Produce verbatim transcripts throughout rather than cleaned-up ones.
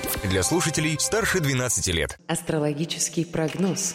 Для слушателей старше двенадцати лет. Астрологический прогноз.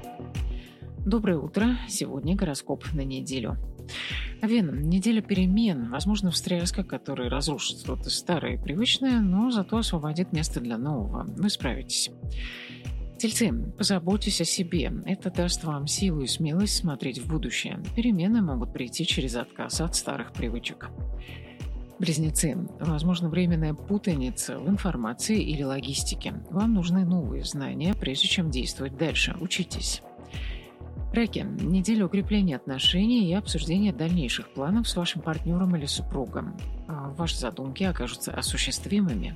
Доброе утро. Сегодня гороскоп на неделю. Овен. Неделя перемен. Возможно, встряска, которая разрушит что-то старое и привычное, но зато освободит место для нового. Вы справитесь. Тельцы. Позаботьтесь о себе. Это даст вам силу и смелость смотреть в будущее. Перемены могут прийти через отказ от старых привычек. Близнецы. Возможно, временная путаница в информации или логистике. Вам нужны новые знания, прежде чем действовать дальше. Учитесь. Раки. Неделя укрепления отношений и обсуждения дальнейших планов с вашим партнером или супругом. Ваши задумки окажутся осуществимыми.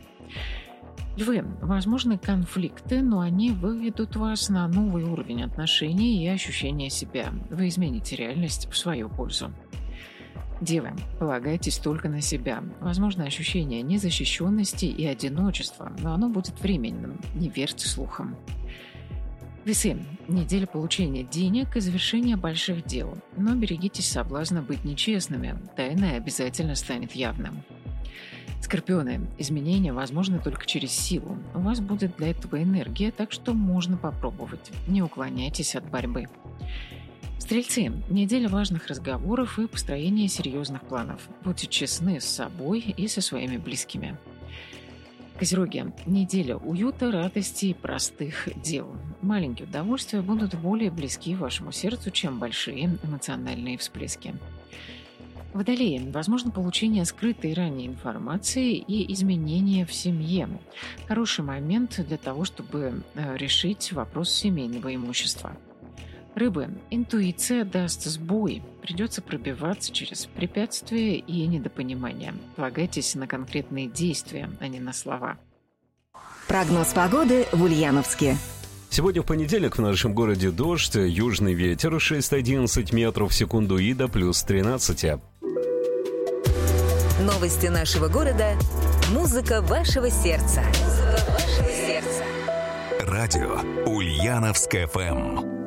Львы. Возможны конфликты, но они выведут вас на новый уровень отношений и ощущения себя. Вы измените реальность в свою пользу. Девы. Полагайтесь только на себя. Возможно ощущение незащищенности и одиночества, но оно будет временным. Не верьте слухам. Весы. Неделя получения денег и завершения больших дел. Но берегитесь соблазна быть нечестными. Тайное обязательно станет явным. Скорпионы. Изменения возможны только через силу. У вас будет для этого энергия, так что можно попробовать. Не уклоняйтесь от борьбы. Стрельцы. Неделя важных разговоров и построения серьезных планов. Будьте честны с собой и со своими близкими. Козероги. Неделя уюта, радости и простых дел. Маленькие удовольствия будут более близки вашему сердцу, чем большие эмоциональные всплески. Водолеи. Возможно получение скрытой ранее информации и изменения в семье. Хороший момент для того, чтобы решить вопрос семейного имущества. Рыбы. Интуиция даст сбой. Придется пробиваться через препятствия и недопонимания. Полагайтесь на конкретные действия, а не на слова. Прогноз погоды в Ульяновске. Сегодня в понедельник в нашем городе дождь, южный ветер шесть-одиннадцать метров в секунду и до плюс тринадцать. Новости нашего города. Музыка вашего сердца. Музыка вашего сердца. Радио Ульяновск эф эм.